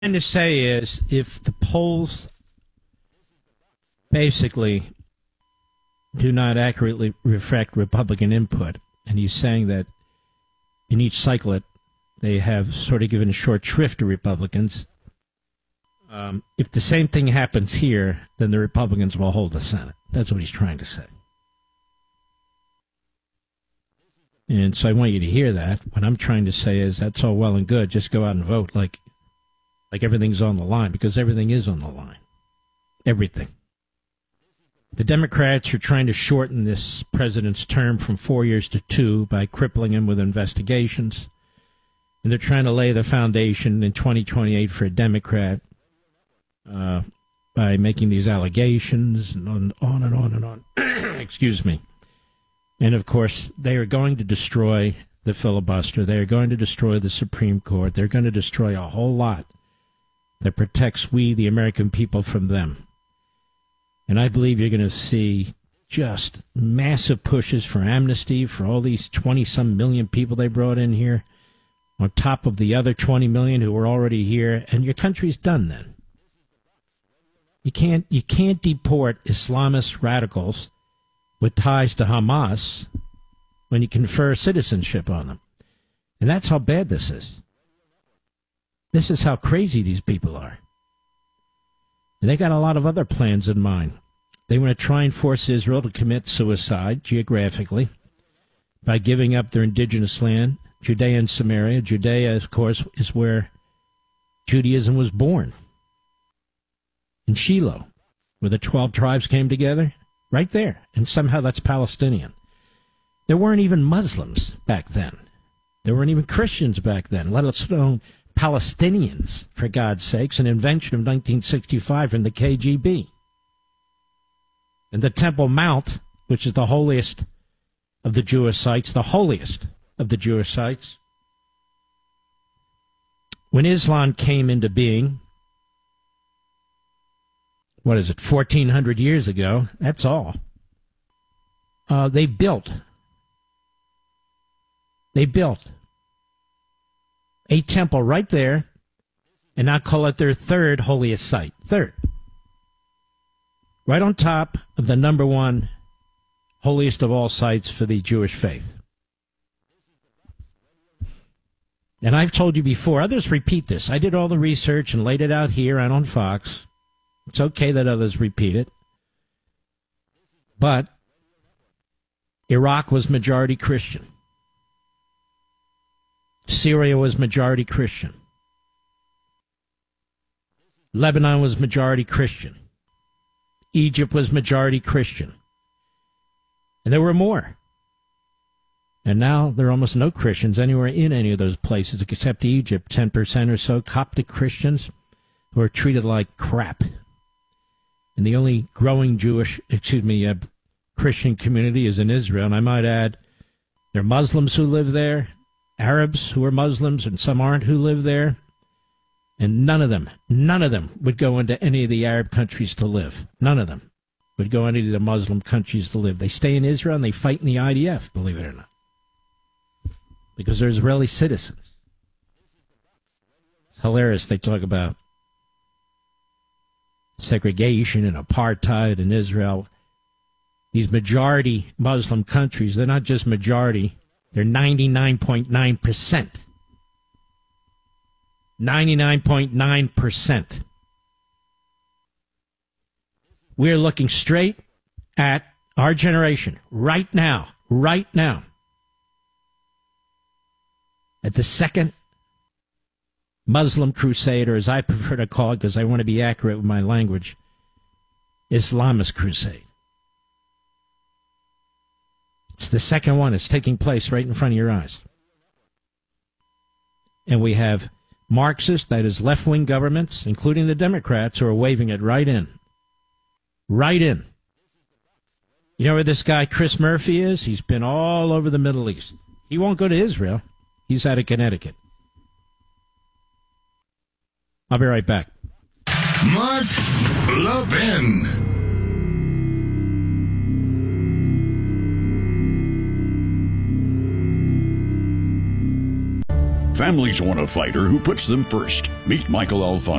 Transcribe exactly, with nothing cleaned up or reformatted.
trying to say is if the polls basically do not accurately reflect Republican input, and he's saying that in each cycle it, they have sort of given a short shrift to Republicans. Um, if the same thing happens here, then the Republicans will hold the Senate. That's what he's trying to say. And so I want you to hear that. What I'm trying to say is that's all well and good. Just go out and vote like like everything's on the line, because everything is on the line. Everything. The Democrats are trying to shorten this president's term from four years to two by crippling him with investigations. And they're trying to lay the foundation in twenty twenty-eight for a Democrat uh, by making these allegations and on, on and on and on. Excuse me. And, of course, they are going to destroy the filibuster. They are going to destroy the Supreme Court. They're going to destroy a whole lot that protects we, the American people, from them. And I believe you're going to see just massive pushes for amnesty for all these twenty-some million people they brought in here, on top of the other twenty million who were already here, and your country's done then. You can't, you can't deport Islamist radicals with ties to Hamas when you confer citizenship on them. And that's how bad this is. This is how crazy these people are. And they got a lot of other plans in mind. They want to try and force Israel to commit suicide geographically by giving up their indigenous land, Judea and Samaria. Judea, of course, is where Judaism was born. In Shiloh, where the twelve tribes came together, right there. And somehow that's Palestinian. There weren't even Muslims back then. There weren't even Christians back then, let alone Palestinians, for God's sakes, an invention of nineteen sixty-five from the K G B. And the Temple Mount, which is the holiest of the Jewish sites, the holiest of the Jewish sites. When Islam came into being, what is it, fourteen hundred years ago, that's all, uh, they built, they built a temple right there, and now call it their third holiest site. Third. Right on top of the number one holiest of all sites for the Jewish faith. And I've told you before, others repeat this. I did all the research and laid it out here and on Fox. It's okay that others repeat it. But Iraq was majority Christian. Syria was majority Christian. Lebanon was majority Christian. Egypt was majority Christian. And there were more. And now there are almost no Christians anywhere in any of those places except Egypt, ten percent or so Coptic Christians who are treated like crap. And the only growing Jewish, excuse me, uh, Christian community is in Israel. And I might add, there are Muslims who live there, Arabs who are Muslims, and some aren't who live there. And none of them, none of them would go into any of the Arab countries to live. None of them would go into any of the Muslim countries to live. They stay in Israel and they fight in the I D F, believe it or not. Because they're Israeli citizens. It's hilarious. They talk about segregation and apartheid in Israel. These majority Muslim countries, they're not just majority, they're ninety-nine point nine percent. ninety-nine point nine percent. We're looking straight at our generation right now, right now, at the second Muslim crusade, or as I prefer to call it because I want to be accurate with my language, Islamist crusade. It's the second one. It's taking place right in front of your eyes. And we have Marxist, that is left-wing governments, including the Democrats, who are waving it right in. Right in. You know where this guy Chris Murphy is? He's been all over the Middle East. He won't go to Israel. He's out of Connecticut. I'll be right back. Mark Levin. Families want a fighter who puts them first. Meet Michael Alfonso.